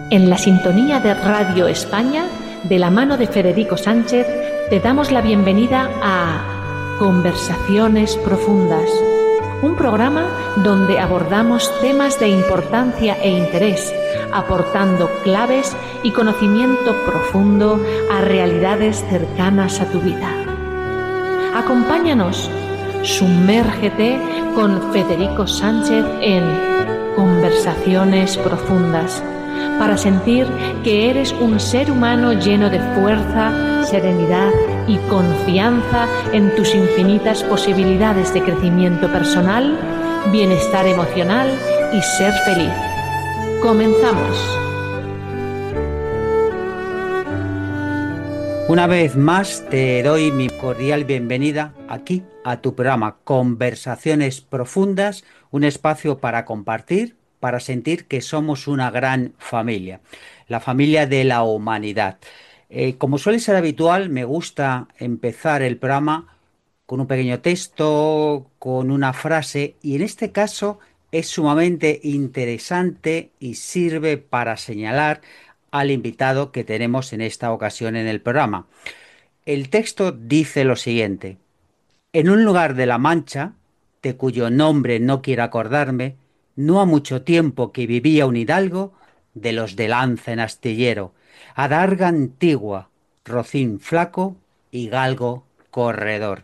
En la sintonía de Radio España, de la mano de Federico Sánchez, te damos la bienvenida a Conversaciones Profundas, un programa donde abordamos temas de importancia e interés, aportando claves y conocimiento profundo a realidades cercanas a tu vida. Acompáñanos, sumérgete con Federico Sánchez en Conversaciones Profundas, para sentir que eres un ser humano lleno de fuerza, serenidad y confianza en tus infinitas posibilidades de crecimiento personal, bienestar emocional y ser feliz. Comenzamos. Una vez más te doy mi cordial bienvenida aquí a tu programa Conversaciones Profundas, un espacio para compartir, para sentir que somos una gran familia, la familia de la humanidad. Como suele ser habitual, me gusta empezar el programa con un pequeño texto, con una frase, y en este caso es sumamente interesante y sirve para señalar al invitado que tenemos en esta ocasión en el programa. El texto dice lo siguiente: en un lugar de la Mancha, de cuyo nombre no quiero acordarme, no ha mucho tiempo que vivía un hidalgo de los de lanza en astillero, adarga antigua, rocín flaco y galgo corredor.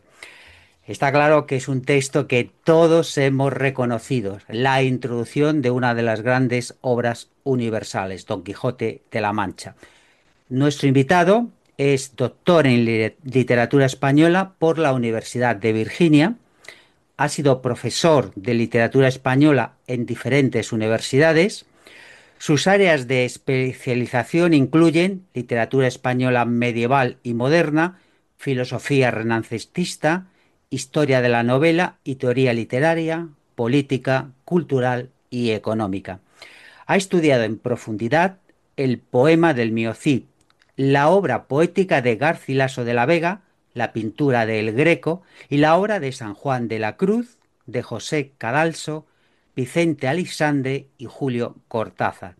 Está claro que es un texto que todos hemos reconocido, la introducción de una de las grandes obras universales, Don Quijote de la Mancha. Nuestro invitado es doctor en literatura española por la Universidad de Virginia, ha sido profesor de literatura española en diferentes universidades. Sus áreas de especialización incluyen literatura española medieval y moderna, filosofía renacentista, historia de la novela y teoría literaria, política, cultural y económica. Ha estudiado en profundidad el poema del Miocid, la obra poética de Garcilaso de la Vega, la pintura de El Greco y la obra de San Juan de la Cruz, de José Cadalso, Vicente Aleixandre y Julio Cortázar.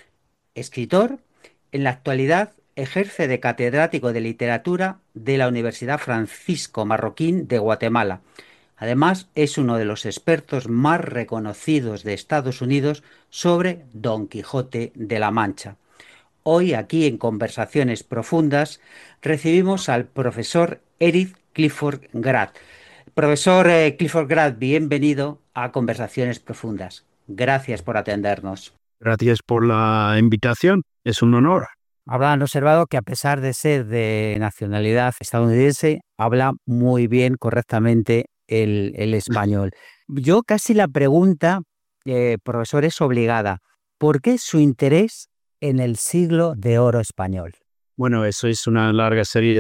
Escritor, en la actualidad ejerce de catedrático de literatura de la Universidad Francisco Marroquín de Guatemala. Además, es uno de los expertos más reconocidos de Estados Unidos sobre Don Quijote de la Mancha. Hoy, aquí en Conversaciones Profundas, recibimos al profesor Eric Clifford Grath. Profesor Clifford Grath, bienvenido a Conversaciones Profundas. Gracias por atendernos. Gracias por la invitación, es un honor. Habrán observado que a pesar de ser de nacionalidad estadounidense, habla muy bien, correctamente el español. Yo casi la pregunta, profesor, es obligada. ¿Por qué su interés en el siglo de oro español? Bueno, eso es una larga serie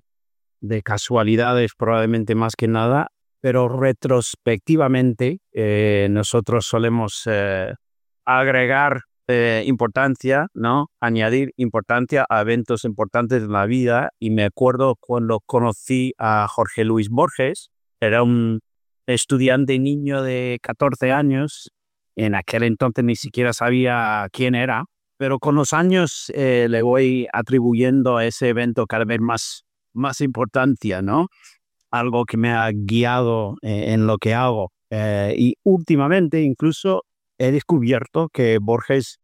de casualidades, probablemente más que nada, pero retrospectivamente nosotros solemos agregar importancia, ¿no? Añadir importancia a eventos importantes de la vida, y me acuerdo cuando conocí a Jorge Luis Borges. Era un estudiante niño de 14 años, en aquel entonces ni siquiera sabía quién era, pero con los años le voy atribuyendo a ese evento cada vez más importancia, ¿no? Algo que me ha guiado en lo que hago. Y últimamente incluso he descubierto que Borges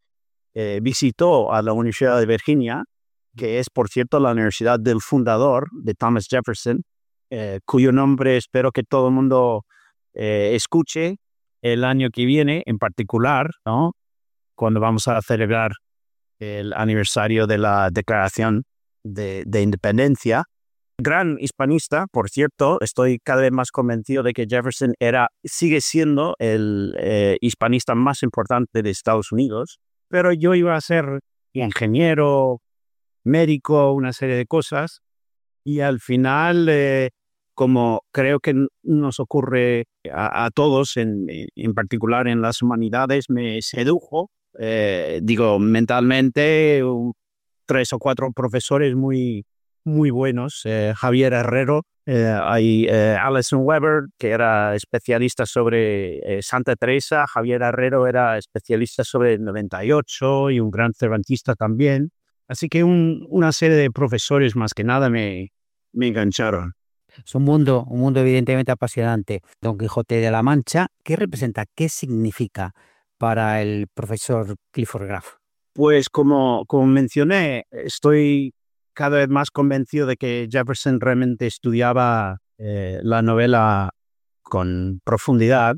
visitó a la Universidad de Virginia, que es, por cierto, la universidad del fundador de Thomas Jefferson, cuyo nombre espero que todo el mundo escuche el año que viene, en particular, ¿no? Cuando vamos a celebrar el aniversario de la Declaración de Independencia. Gran hispanista, por cierto. Estoy cada vez más convencido de que Jefferson sigue siendo el hispanista más importante de Estados Unidos, pero yo iba a ser ingeniero, médico, una serie de cosas, y al final, como creo que nos ocurre a todos, en particular en las humanidades, me sedujo, mentalmente, 3 o 4 profesores muy muy buenos. Javier Herrero, hay Alison Weber, que era especialista sobre Santa Teresa. Javier Herrero era especialista sobre el 98 y un gran cervantista también. Así que una serie de profesores más que nada me engancharon. Es un mundo evidentemente apasionante. Don Quijote de la Mancha, ¿qué representa? ¿Qué significa para el profesor Clifford Graff? Pues como mencioné, estoy cada vez más convencido de que Jefferson realmente estudiaba la novela con profundidad,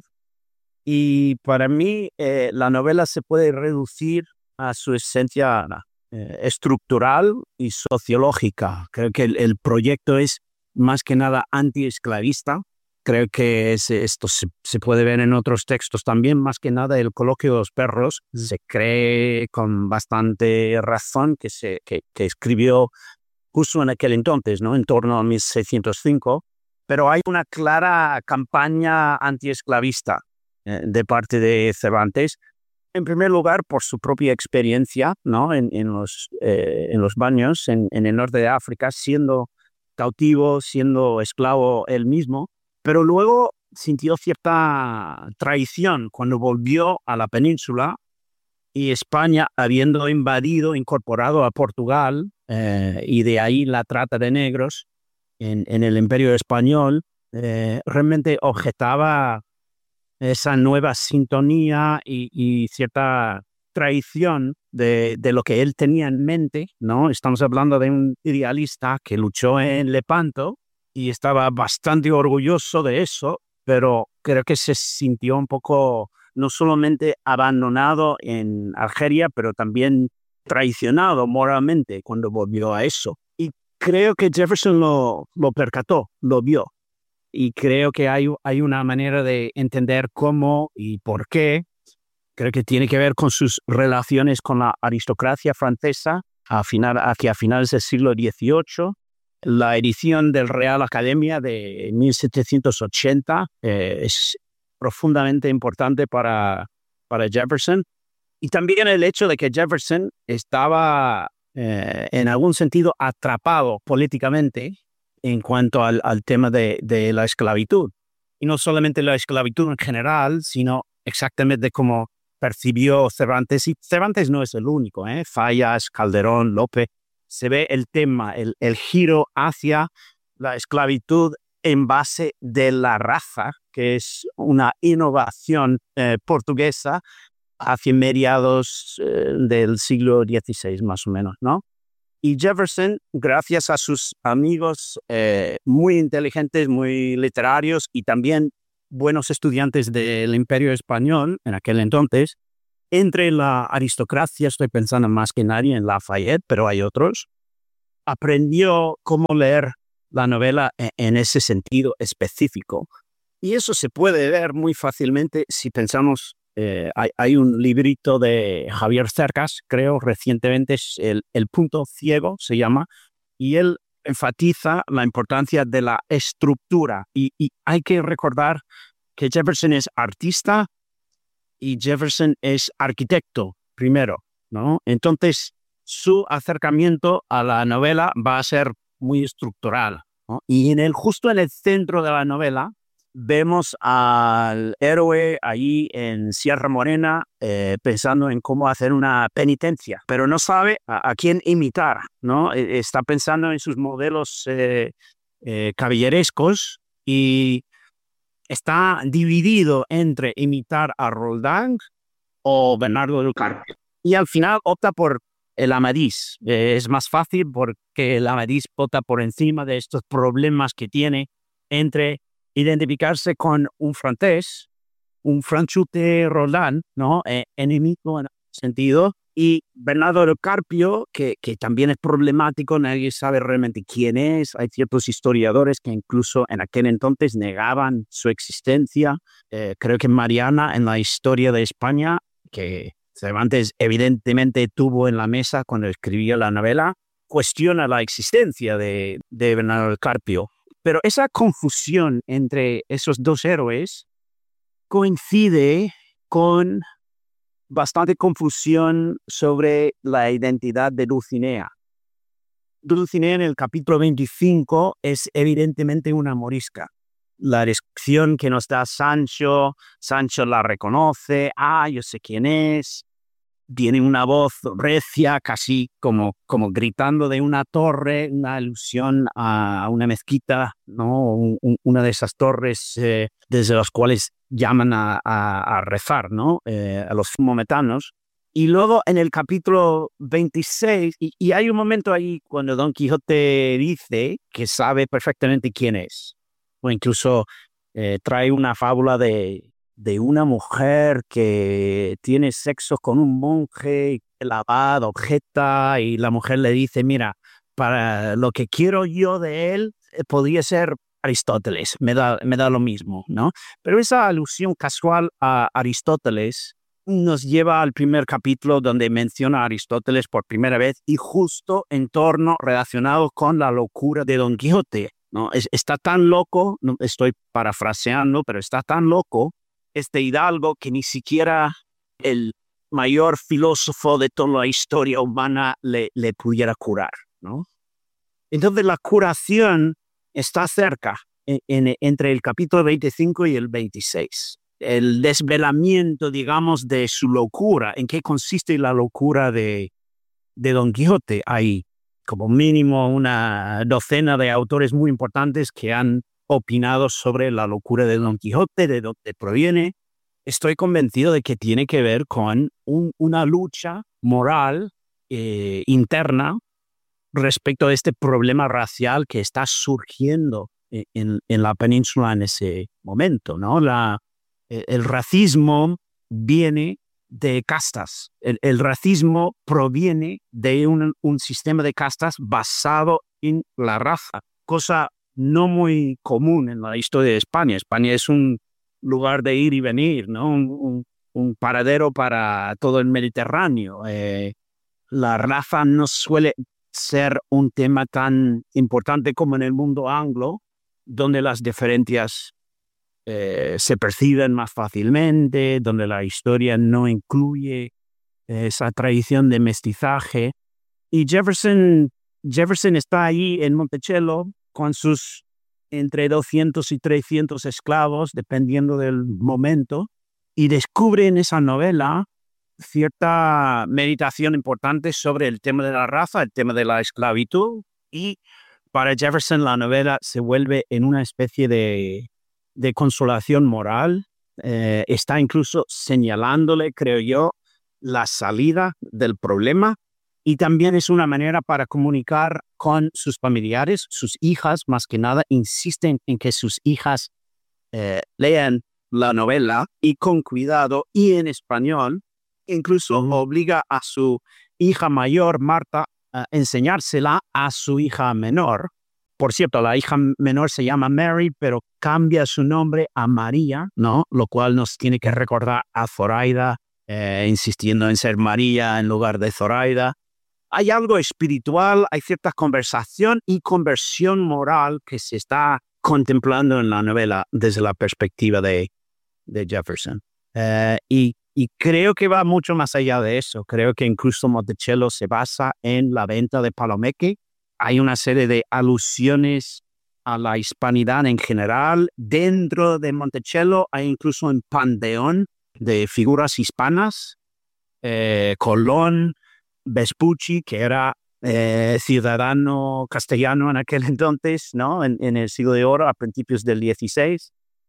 y para mí la novela se puede reducir a su esencia estructural y sociológica. Creo que el proyecto es más que nada antiesclavista. Creo que esto se puede ver en otros textos también. Más que nada el coloquio de los perros se cree con bastante razón que escribió justo en aquel entonces, ¿no? En torno a 1605. Pero hay una clara campaña antiesclavista de parte de Cervantes. En primer lugar, por su propia experiencia, ¿no? En los baños en el norte de África, siendo cautivo, siendo esclavo él mismo. Pero luego sintió cierta traición cuando volvió a la península, y España, habiendo incorporado a Portugal, y de ahí la trata de negros en el Imperio Español, realmente objetaba esa nueva sintonía y cierta traición de lo que él tenía en mente, ¿no? Estamos hablando de un idealista que luchó en Lepanto y estaba bastante orgulloso de eso, pero creo que se sintió un poco no solamente abandonado en Argelia, pero también traicionado moralmente cuando volvió a eso. Y creo que Jefferson lo percató, lo vio. Y creo que hay una manera de entender cómo y por qué. Creo que tiene que ver con sus relaciones con la aristocracia francesa hacia finales del siglo XVIII. La edición del Real Academia de 1780 es profundamente importante para Jefferson. Y también el hecho de que Jefferson estaba en algún sentido atrapado políticamente en cuanto al tema de la esclavitud. Y no solamente la esclavitud en general, sino exactamente como percibió Cervantes. Y Cervantes no es el único, Fallas, Calderón, Lope. Se ve el tema, el giro hacia la esclavitud en base de la raza, que es una innovación portuguesa hacia mediados del siglo XVI, más o menos, ¿no? Y Jefferson, gracias a sus amigos muy inteligentes, muy literarios y también buenos estudiantes del Imperio Español en aquel entonces, entre la aristocracia, estoy pensando más que nadie en Lafayette, pero hay otros, aprendió cómo leer la novela en ese sentido específico. Y eso se puede ver muy fácilmente si pensamos. Hay un librito de Javier Cercas, creo, recientemente, es el punto ciego, se llama, y él enfatiza la importancia de la estructura. Y hay que recordar que Jefferson es artista y Jefferson es arquitecto primero, ¿no? Entonces, su acercamiento a la novela va a ser muy estructural, ¿no? Y justo en el centro de la novela, vemos al héroe ahí en Sierra Morena pensando en cómo hacer una penitencia, pero no sabe a quién imitar, ¿no? Está pensando en sus modelos caballerescos y está dividido entre imitar a Roldán o Bernardo del Carpio. Y al final opta por el Amadís. Es más fácil porque el Amadís vota por encima de estos problemas que tiene entre identificarse con un francés, un franchute Roldán, ¿no? Enemigo en ese sentido, y Bernardo del Carpio, que también es problemático, nadie sabe realmente quién es. Hay ciertos historiadores que incluso en aquel entonces negaban su existencia. Creo que Mariana, en la historia de España, que Cervantes evidentemente tuvo en la mesa cuando escribía la novela, cuestiona la existencia de Bernardo del Carpio. Pero esa confusión entre esos dos héroes coincide con bastante confusión sobre la identidad de Dulcinea. Dulcinea en el capítulo 25 es evidentemente una morisca. La descripción que nos da Sancho la reconoce, yo sé quién es, tiene una voz recia, casi como gritando de una torre, una alusión a una mezquita, ¿no? Una de esas torres desde las cuales llaman a rezar, ¿no? A los maometanos. Y luego en el capítulo 26, y hay un momento ahí cuando Don Quijote dice que sabe perfectamente quién es, o incluso trae una fábula de una mujer que tiene sexo con un monje, el abad objeta y la mujer le dice, mira, para lo que quiero yo de él, podría ser Aristóteles, me da lo mismo, ¿no? Pero esa alusión casual a Aristóteles nos lleva al primer capítulo donde menciona a Aristóteles por primera vez y justo en torno relacionado con la locura de Don Quijote, ¿no? Está tan loco, no, estoy parafraseando, pero está tan loco este hidalgo que ni siquiera el mayor filósofo de toda la historia humana le pudiera curar, ¿no? Entonces la curación está cerca, entre el capítulo 25 y el 26. El desvelamiento, digamos, de su locura. ¿En qué consiste la locura de Don Quijote? Hay como mínimo una docena de autores muy importantes que han opinado sobre la locura de Don Quijote, de dónde proviene. Estoy convencido de que tiene que ver con una lucha moral interna respecto a este problema racial que está surgiendo en la península en ese momento, ¿no? El racismo viene de castas. El racismo proviene de un sistema de castas basado en la raza, cosa no muy común en la historia de España. España es un lugar de ir y venir, ¿no? Un paradero para todo el Mediterráneo. La raza no suele ser un tema tan importante como en el mundo anglo, donde las diferencias se perciben más fácilmente, donde la historia no incluye esa tradición de mestizaje. Y Jefferson está ahí en Monticello con sus entre 200 y 300 esclavos, dependiendo del momento, y descubre en esa novela cierta meditación importante sobre el tema de la raza, el tema de la esclavitud, y para Jefferson la novela se vuelve en una especie de consolación moral. Está incluso señalándole, creo yo, la salida del problema, y también es una manera para comunicar con sus familiares. Sus hijas, más que nada, insisten en que sus hijas lean la novela y con cuidado y en español. Incluso obliga a su hija mayor, Marta, a enseñársela a su hija menor. Por cierto, la hija menor se llama Mary, pero cambia su nombre a María, ¿no? Lo cual nos tiene que recordar a Zoraida, insistiendo en ser María en lugar de Zoraida. Hay algo espiritual, hay cierta conversación y conversión moral que se está contemplando en la novela desde la perspectiva de Jefferson. Y creo que va mucho más allá de eso. Creo que incluso Monticello se basa en la venta de Palomeque. Hay una serie de alusiones a la hispanidad en general. Dentro de Monticello hay incluso un panteón de figuras hispanas. Colón, Vespucci, que era ciudadano castellano en aquel entonces, ¿no? En el siglo de oro, a principios del XVI.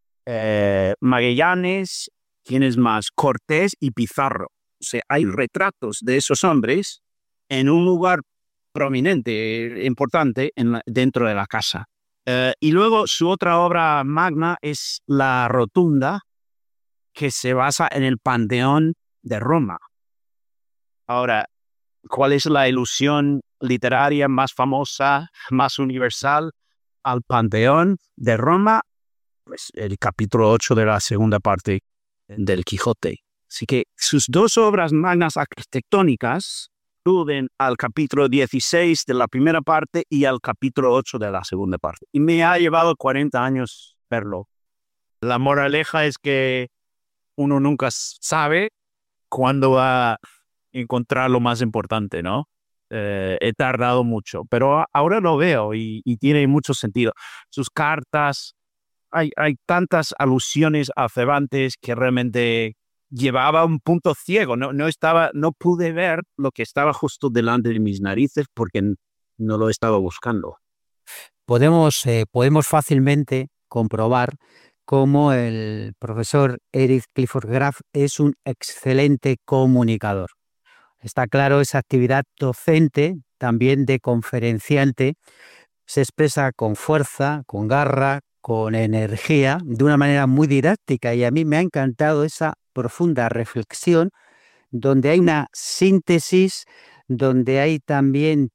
Magallanes, ¿quiénes más? Cortés y Pizarro. O sea, hay retratos de esos hombres en un lugar prominente, importante, dentro de la casa. Y luego su otra obra magna es La Rotunda, que se basa en el Panteón de Roma. Ahora, ¿cuál es la ilusión literaria más famosa, más universal al Panteón de Roma? Pues el capítulo 8 de la segunda parte del Quijote. Así que sus dos obras magnas arquitectónicas aluden al capítulo 16 de la primera parte y al capítulo 8 de la segunda parte. Y me ha llevado 40 años verlo. La moraleja es que uno nunca sabe cuándo va a encontrar lo más importante, ¿no? he tardado mucho, pero ahora lo veo y tiene mucho sentido. Sus cartas, hay tantas alusiones a Cervantes que realmente llevaba un punto ciego. No pude ver lo que estaba justo delante de mis narices porque no lo estaba buscando. Podemos fácilmente comprobar cómo el profesor Eric Clifford Graf es un excelente comunicador. Está claro, esa actividad docente, también de conferenciante, se expresa con fuerza, con garra, con energía, de una manera muy didáctica, y a mí me ha encantado esa profunda reflexión donde hay una síntesis, donde hay también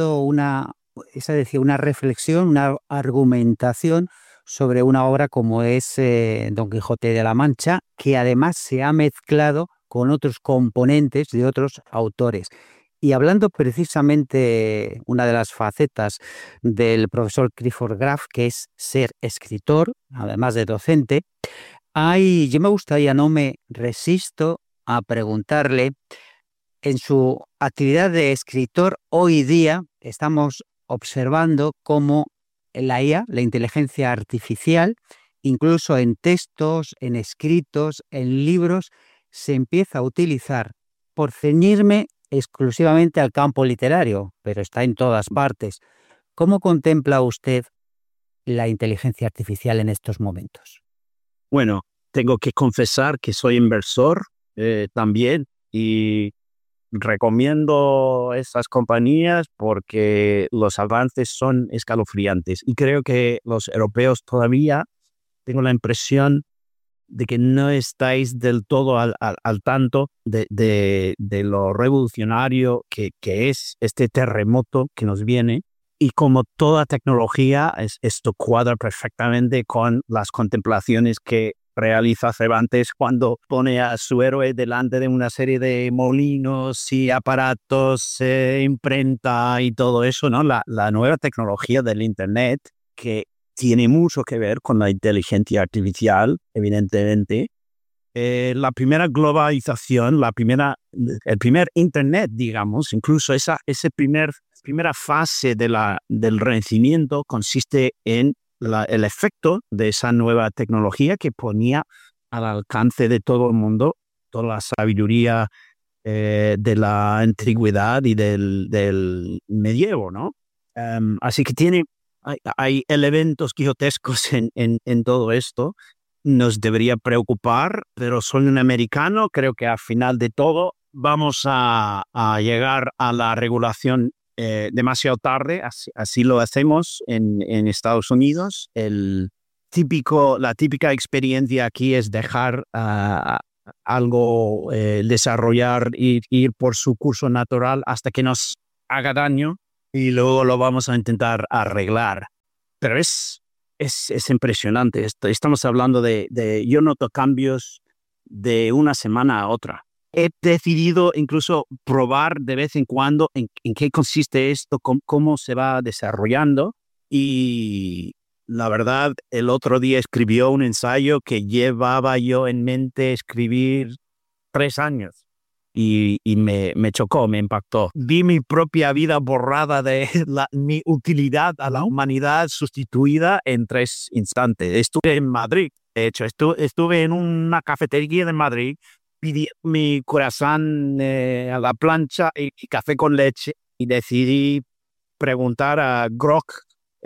una reflexión, una argumentación sobre una obra como es Don Quijote de la Mancha, que además se ha mezclado con otros componentes de otros autores. Y hablando precisamente una de las facetas del profesor Clifford Graf, que es ser escritor, además de docente, yo me gustaría, no me resisto a preguntarle, en su actividad de escritor hoy día estamos observando cómo la IA, la inteligencia artificial, incluso en textos, en escritos, en libros, se empieza a utilizar, por ceñirme exclusivamente al campo literario, pero está en todas partes. ¿Cómo contempla usted la inteligencia artificial en estos momentos? Bueno, tengo que confesar que soy inversor también y recomiendo esas compañías porque los avances son escalofriantes y creo que los europeos todavía, tengo la impresión de que no estáis del todo al tanto de lo revolucionario que es este terremoto que nos viene. Y como toda tecnología, esto cuadra perfectamente con las contemplaciones que realiza Cervantes cuando pone a su héroe delante de una serie de molinos y aparatos, imprenta y todo eso, ¿no? La nueva tecnología del Internet, que tiene mucho que ver con la inteligencia artificial, evidentemente. La primera globalización, el primer Internet, digamos, incluso esa primera fase del Renacimiento consiste en el efecto de esa nueva tecnología que ponía al alcance de todo el mundo toda la sabiduría de la antigüedad y del medievo, ¿no? Así que hay elementos quijotescos en todo esto. Nos debería preocupar, pero soy un americano, creo que al final de todo vamos a llegar a la regulación demasiado tarde, así lo hacemos en Estados Unidos. La típica experiencia aquí es dejar algo desarrollar, ir por su curso natural hasta que nos haga daño y luego lo vamos a intentar arreglar. Pero es impresionante. Estamos hablando yo noto cambios de una semana a otra. He decidido incluso probar de vez en cuando en qué consiste esto, cómo se va desarrollando. Y la verdad, el otro día escribió un ensayo que llevaba yo en mente escribir 3 años. Y me chocó, me impactó. Vi mi propia vida borrada mi utilidad a la humanidad sustituida en 3 instantes. Estuve en Madrid, de hecho, estuve en una cafetería de Madrid, pedí mi croissant a la plancha y café con leche y decidí preguntar a Grok,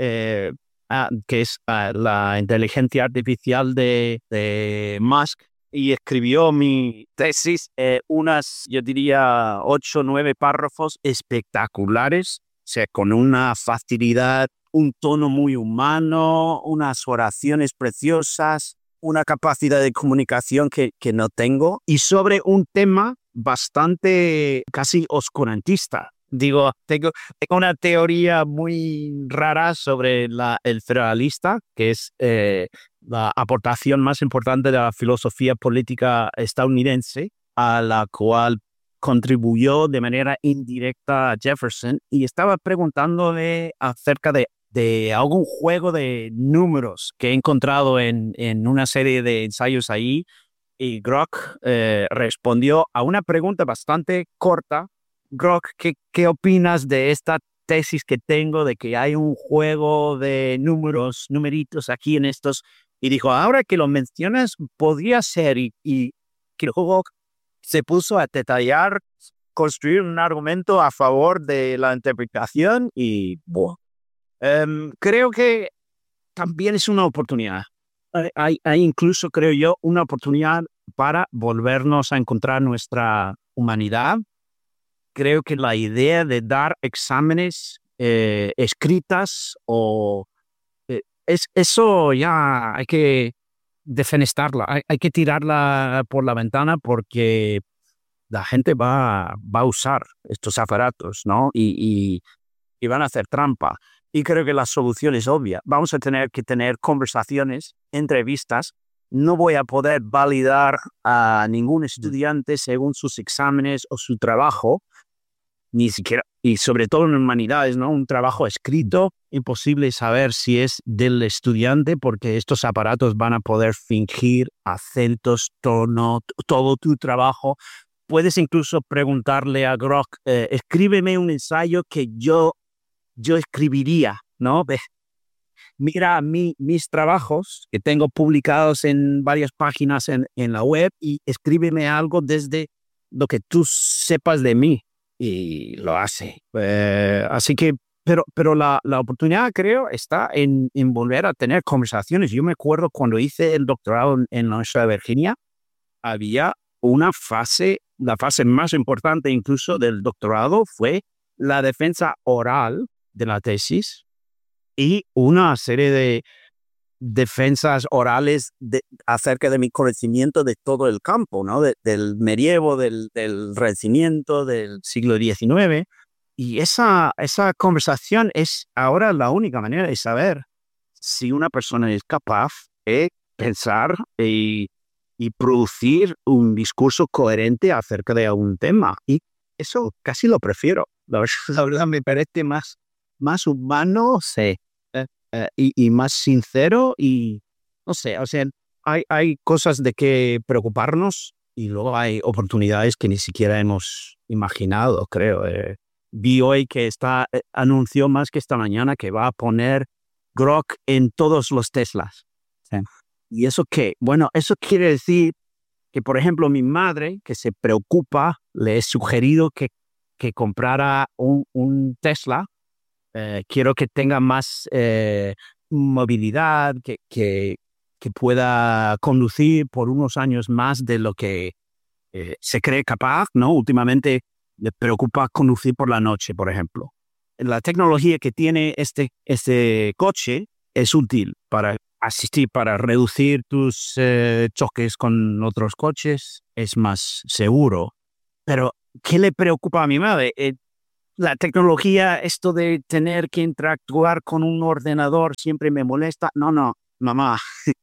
que es la inteligencia artificial de Musk, y escribió mi tesis, yo diría 8 o 9 párrafos espectaculares, o sea, con una facilidad, un tono muy humano, unas oraciones preciosas, una capacidad de comunicación que no tengo, y sobre un tema bastante casi oscurantista. Digo, tengo una teoría muy rara sobre el federalista, que es la aportación más importante de la filosofía política estadounidense, a la cual contribuyó de manera indirecta Jefferson, y estaba preguntándole acerca de algún juego de números que he encontrado en una serie de ensayos ahí, y Grok respondió a una pregunta bastante corta Grok, ¿qué opinas de esta tesis que tengo de que hay un juego de numeritos aquí en estos? Y dijo, ahora que lo mencionas, podría ser. Y que luego se puso a detallar, construir un argumento a favor de la interpretación y bueno, creo que también es una oportunidad. Hay incluso, creo yo, una oportunidad para volvernos a encontrar nuestra humanidad. Creo que la idea de dar exámenes escritas eso ya hay que defenestarla, hay que tirarla por la ventana porque la gente va a usar estos aparatos, ¿no? Y van a hacer trampa. Y creo que la solución es obvia. Vamos a tener que tener conversaciones, entrevistas. No voy a poder validar a ningún estudiante según sus exámenes o su trabajo, ni siquiera, y sobre todo en humanidades, ¿no? Un trabajo escrito, imposible saber si es del estudiante porque estos aparatos van a poder fingir acentos, tono, todo tu trabajo. Puedes incluso preguntarle a Grok, escríbeme un ensayo que yo escribiría, ¿no? Mira mis trabajos que tengo publicados en varias páginas en la web y escríbeme algo desde lo que tú sepas de mí. Y lo hace. Así que, pero la oportunidad, creo, está en volver a tener conversaciones. Yo me acuerdo cuando hice el doctorado en la Universidad de Virginia, había una fase, la fase más importante incluso del doctorado fue la defensa oral de la tesis y una serie de defensas orales acerca de mi conocimiento de todo el campo, ¿no? Del medievo, del Renacimiento, del siglo XIX. Y esa conversación es ahora la única manera de saber si una persona es capaz de pensar y producir un discurso coherente acerca de un tema. Y eso casi lo prefiero. La verdad me parece más humano, sí, y más sincero y no sé, o sea, hay cosas de que preocuparnos y luego hay oportunidades que ni siquiera hemos imaginado, creo. Vi hoy que anunció más que esta mañana que va a poner Grok en todos los Teslas. Sí. ¿Y eso qué? Bueno, eso quiere decir que, por ejemplo, mi madre, que se preocupa, le he sugerido que comprara un Tesla. Quiero que tenga más movilidad, que pueda conducir por unos años más de lo que se cree capaz, ¿no? Últimamente le preocupa conducir por la noche, por ejemplo. La tecnología que tiene este coche es útil para asistir, para reducir tus choques con otros coches, es más seguro. Pero, ¿qué le preocupa a mi madre? La tecnología, esto de tener que interactuar con un ordenador siempre me molesta. No, mamá,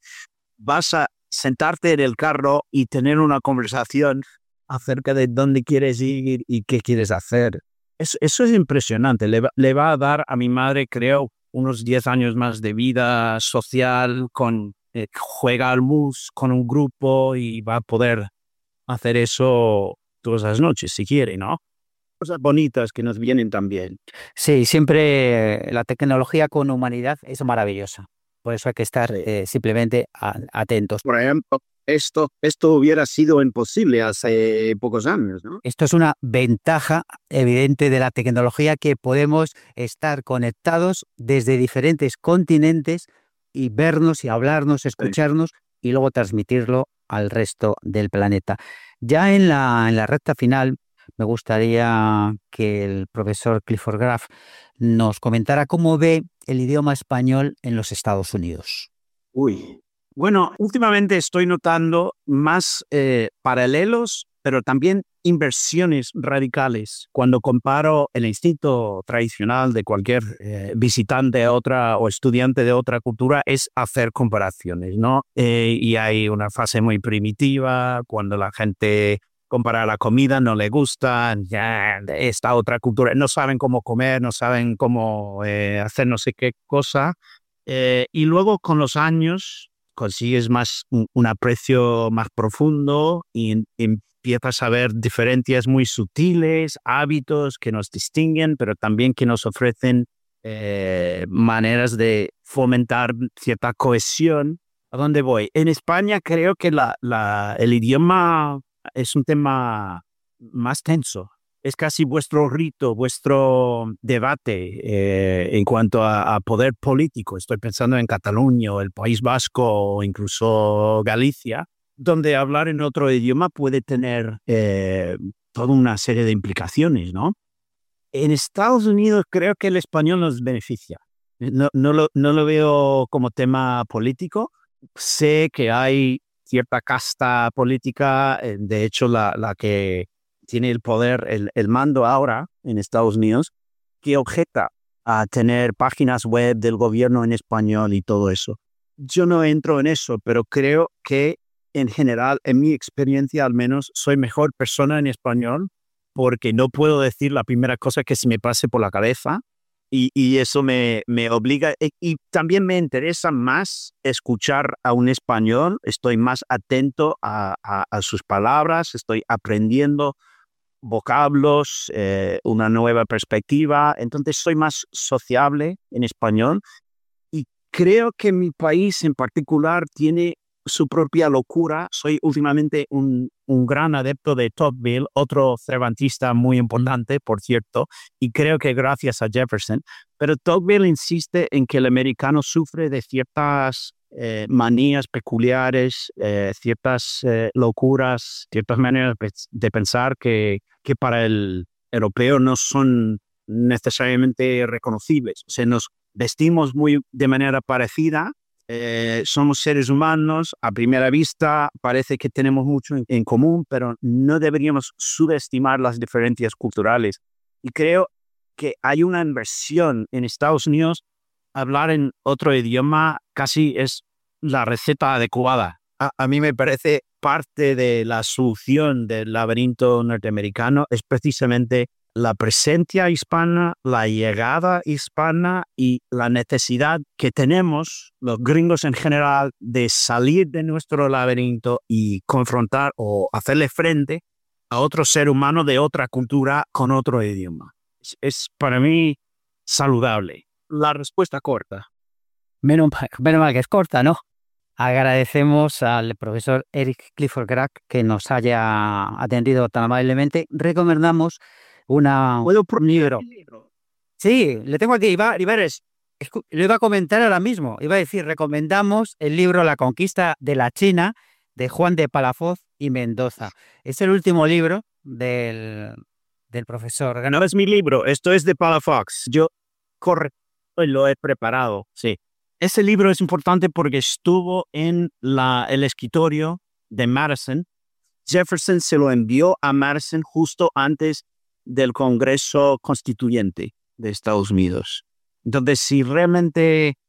vas a sentarte en el carro y tener una conversación acerca de dónde quieres ir y qué quieres hacer. Eso es impresionante. Le va a dar a mi madre, creo, unos 10 años más de vida social, juega al mus con un grupo y va a poder hacer eso todas las noches si quiere, ¿no? Cosas bonitas que nos vienen también. Sí, siempre la tecnología con humanidad es maravillosa. Por eso hay que estar simplemente atentos. Por ejemplo, esto hubiera sido imposible hace pocos años, ¿no? Esto es una ventaja evidente de la tecnología, que podemos estar conectados desde diferentes continentes y vernos y hablarnos, escucharnos y luego transmitirlo al resto del planeta. Ya en la recta final, me gustaría que el profesor Clifford Graff nos comentara cómo ve el idioma español en los Estados Unidos. Bueno, últimamente estoy notando más paralelos, pero también inversiones radicales. Cuando comparo el instinto tradicional de cualquier visitante o estudiante de otra cultura es hacer comparaciones, ¿no? Y hay una fase muy primitiva cuando la gente compara la comida, no le gusta, ya esta otra cultura, no saben cómo comer, no saben cómo hacer no sé qué cosa. Y luego con los años consigues un aprecio más profundo y empiezas a ver diferencias muy sutiles, hábitos que nos distinguen, pero también que nos ofrecen maneras de fomentar cierta cohesión. ¿A dónde voy? En España creo que el idioma es un tema más tenso. Es casi vuestro rito, vuestro debate en cuanto a poder político. Estoy pensando en Cataluña o el País Vasco o incluso Galicia, donde hablar en otro idioma puede tener toda una serie de implicaciones, ¿no? En Estados Unidos creo que el español nos beneficia. No lo veo como tema político. Sé que hay cierta casta política, de hecho la que tiene el poder, el mando ahora en Estados Unidos, que objeta a tener páginas web del gobierno en español y todo eso. Yo no entro en eso, pero creo que en general, en mi experiencia al menos, soy mejor persona en español porque no puedo decir la primera cosa que se me pase por la cabeza y eso me obliga. Y también me interesa más escuchar a un español, estoy más atento a sus palabras, estoy aprendiendo vocablos, una nueva perspectiva, entonces soy más sociable en español y creo que mi país en particular tiene su propia locura. Soy últimamente un gran adepto de Tocqueville, otro cervantista muy importante, por cierto, y creo que gracias a Jefferson, pero Tocqueville insiste en que el americano sufre de ciertas manías peculiares, ciertas locuras, ciertas maneras de pensar que para el europeo no son necesariamente reconocibles. O sea, nos vestimos de manera parecida, somos seres humanos, a primera vista parece que tenemos mucho en común, pero no deberíamos subestimar las diferencias culturales. Y creo que hay una inversión en Estados Unidos. Hablar en otro idioma casi es la receta adecuada. A mí me parece parte de la solución del laberinto norteamericano es precisamente la presencia hispana, la llegada hispana y la necesidad que tenemos los gringos en general de salir de nuestro laberinto y confrontar o hacerle frente a otro ser humano de otra cultura con otro idioma. Es para mí saludable. La respuesta corta. Menos mal que es corta, ¿no? Agradecemos al profesor Eric Clifford Graf que nos haya atendido tan amablemente. Recomendamos un libro. Sí, le tengo aquí. Lo iba a comentar ahora mismo. Iba a decir, recomendamos el libro La conquista de la China de Juan de Palafox y Mendoza. Es el último libro del profesor. No es mi libro, esto es de Palafox. Yo lo he preparado, sí. Ese libro es importante porque estuvo en el escritorio de Madison. Jefferson se lo envió a Madison justo antes del Congreso Constituyente de Estados Unidos. Entonces, si realmente